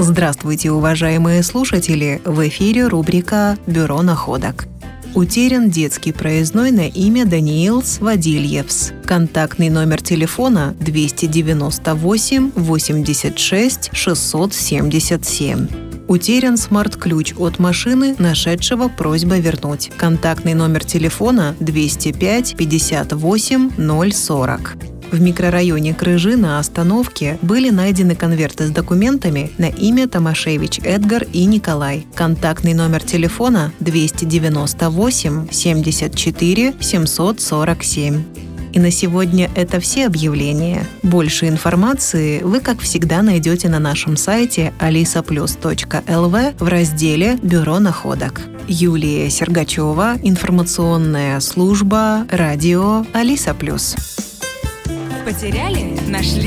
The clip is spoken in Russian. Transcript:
Здравствуйте, уважаемые слушатели! В эфире рубрика «Бюро находок». Утерян детский проездной на имя Даниилс Вадильевс. Контактный номер телефона 298 86 677. Утерян смарт-ключ от машины, нашедшего просьба вернуть. Контактный номер телефона 205 58 040. В микрорайоне Крыжи на остановке были найдены конверты с документами на имя Томашевич Эдгар и Николай. Контактный номер телефона 298 74 747. И на сегодня это все объявления. Больше информации вы, как всегда, найдете на нашем сайте alisaplus.lv в разделе «Бюро находок». Юлия Сергачева, информационная служба, радио Алиса Плюс. Потеряли? Нашли?